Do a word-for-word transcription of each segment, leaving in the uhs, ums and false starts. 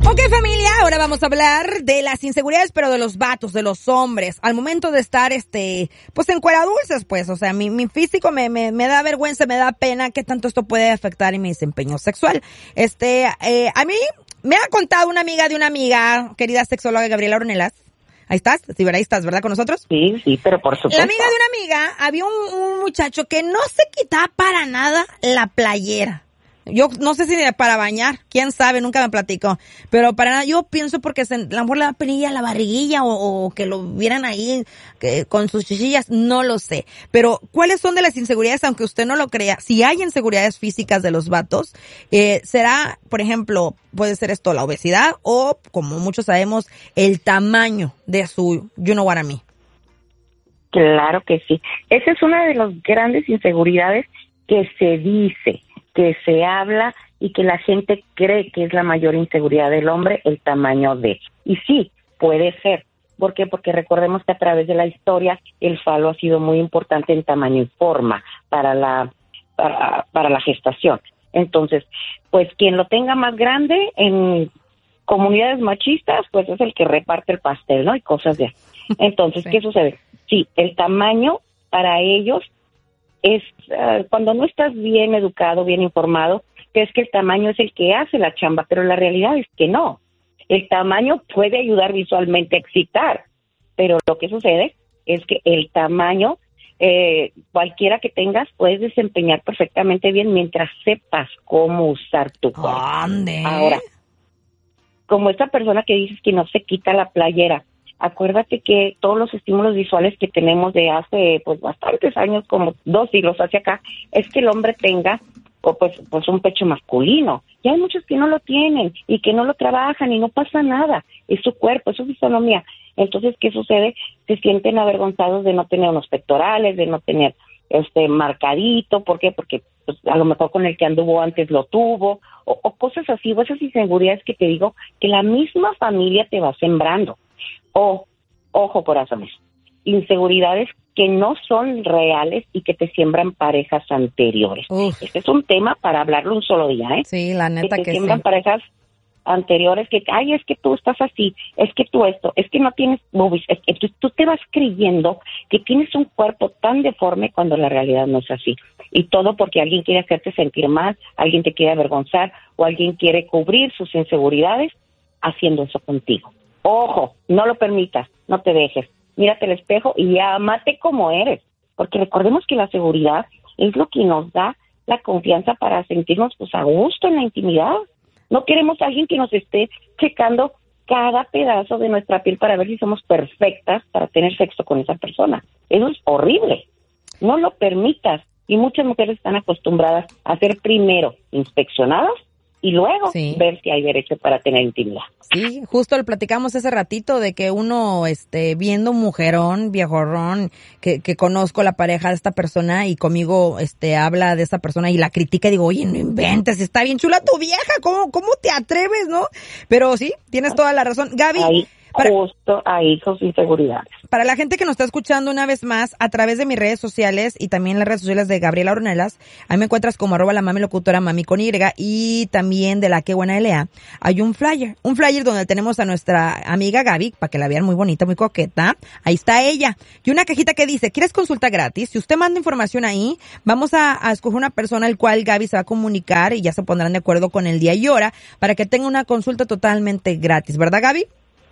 Ok, familia, ahora vamos a hablar de las inseguridades, pero de los vatos, de los hombres. Al momento de estar, este, pues en cuera dulces, pues, o sea, mi, mi físico me, me, me da vergüenza, me da pena que tanto esto puede afectar en mi desempeño sexual. Este, eh, a mí me ha contado una amiga de una amiga, querida sexóloga Gabriela Ornelas. Ahí estás, sí, ¿verdad? Ahí estás, ¿verdad? Con nosotros. Sí, sí, pero por supuesto. La amiga de una amiga, había un, un muchacho que no se quitaba para nada la playera. Yo no sé si para bañar, quién sabe, nunca me platicó. Pero para nada, yo pienso porque se, a lo mejor le da penilla la barriguilla o, o que lo vieran ahí que, con sus chichillas, no lo sé. Pero, ¿cuáles son de las inseguridades, aunque usted no lo crea? Si hay inseguridades físicas de los vatos, eh, será, por ejemplo, puede ser esto la obesidad o, como muchos sabemos, el tamaño de su, you know what I mean. Claro que sí. Esa es una de las grandes inseguridades que se dice, que se habla y que la gente cree que es la mayor inseguridad del hombre, el tamaño de. Y sí, puede ser. ¿Por qué? Porque recordemos que a través de la historia el falo ha sido muy importante en tamaño y forma para la para, para la gestación. Entonces, pues quien lo tenga más grande en comunidades machistas, pues es el que reparte el pastel, ¿no? Y cosas de así. Entonces, sí. ¿Qué sucede? Sí, el tamaño para ellos es uh, cuando no estás bien educado, bien informado, crees que el tamaño es el que hace la chamba, pero la realidad es que no. El tamaño puede ayudar visualmente a excitar, pero lo que sucede es que el tamaño, eh, cualquiera que tengas, puedes desempeñar perfectamente bien mientras sepas cómo usar tu cuerpo. ¿Dónde? Ahora, como esta persona que dices que no se quita la playera, acuérdate que todos los estímulos visuales que tenemos de hace pues bastantes años, como dos siglos hacia acá, es que el hombre tenga o pues pues un pecho masculino. Y hay muchos que no lo tienen y que no lo trabajan y no pasa nada. Es su cuerpo, es su fisonomía. Entonces, ¿qué sucede? Se sienten avergonzados de no tener unos pectorales, de no tener este marcadito. ¿Por qué? Porque pues, a lo mejor con el que anduvo antes lo tuvo o, o cosas así, o esas inseguridades que te digo que la misma familia te va sembrando. O, ojo corazones, inseguridades que no son reales y que te siembran parejas anteriores. Uf. Este es un tema para hablarlo un solo día, ¿eh? Sí, la neta que te que siembran sí. parejas anteriores que, ay, es que tú estás así, es que tú esto, es que no tienes boobies, es que tú, tú te vas creyendo que tienes un cuerpo tan deforme cuando la realidad no es así. Y todo porque alguien quiere hacerte sentir mal, alguien te quiere avergonzar o alguien quiere cubrir sus inseguridades haciendo eso contigo. Ojo, no lo permitas, no te dejes. Mírate al espejo y ámate como eres. Porque recordemos que la seguridad es lo que nos da la confianza para sentirnos pues a gusto en la intimidad. No queremos a alguien que nos esté checando cada pedazo de nuestra piel para ver si somos perfectas para tener sexo con esa persona. Eso es horrible. No lo permitas. Y muchas mujeres están acostumbradas a ser primero inspeccionadas y luego sí. ver si hay derecho para tener intimidad. Sí, justo lo platicamos hace ratito de que uno, este, viendo un mujerón, viejorrón, que, que conozco la pareja de esta persona y conmigo, este, habla de esa persona y la critica y digo, oye, no inventes, está bien chula tu vieja, ¿cómo, cómo te atreves, no? Pero sí, tienes toda la razón. Gaby. Ahí. Para, justo ahí sus inseguridades. Para la gente que nos está escuchando una vez más a través de mis redes sociales y también las redes sociales de Gabriela Ornelas, ahí me encuentras como arroba la mami locutora mami con Y y también de la que buena L A. Hay un flyer, un flyer donde tenemos a nuestra amiga Gaby, para que la vean muy bonita, muy coqueta. Ahí está ella. Y una cajita que dice, ¿quieres consulta gratis? Si usted manda información ahí, vamos a, a escoger una persona al cual Gaby se va a comunicar y ya se pondrán de acuerdo con el día y hora para que tenga una consulta totalmente gratis, ¿verdad, Gaby?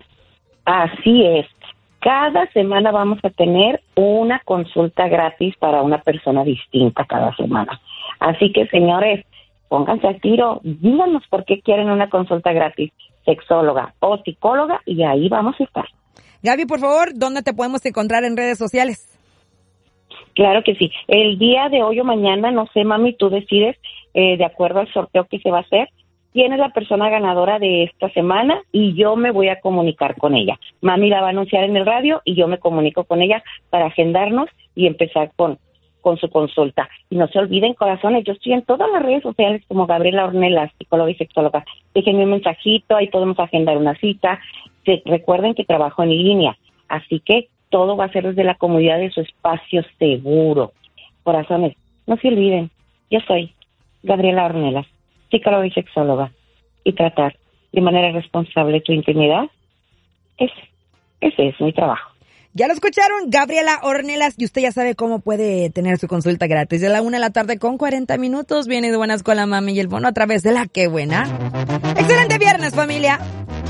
Así es. Cada semana vamos a tener una consulta gratis para una persona distinta cada semana. Así que, señores, pónganse al tiro, díganos por qué quieren una consulta gratis, sexóloga o psicóloga, y ahí vamos a estar. Gaby, por favor, ¿dónde te podemos encontrar en redes sociales? Claro que sí. El día de hoy o mañana, no sé, mami, tú decides, eh, de acuerdo al sorteo que se va a hacer, quién es la persona ganadora de esta semana y yo me voy a comunicar con ella. Mami la va a anunciar en el radio y yo me comunico con ella para agendarnos y empezar con, con su consulta. Y no se olviden, corazones, yo estoy en todas las redes sociales como Gabriela Ornelas, psicóloga y sexóloga. Déjenme un mensajito, ahí podemos agendar una cita. Se, recuerden que trabajo en línea, así que todo va a ser desde la comodidad de su espacio seguro. Corazones, no se olviden, yo soy Gabriela Ornelas, psicóloga y sexóloga, y tratar de manera responsable tu intimidad. Ese, ese es mi trabajo. Ya lo escucharon, Gabriela Ornelas, y usted ya sabe cómo puede tener su consulta gratis. De la una de la tarde con cuarenta minutos, viene de Buenas con la Mami y el Bono a través de La Qué Buena. ¡Excelente viernes, familia!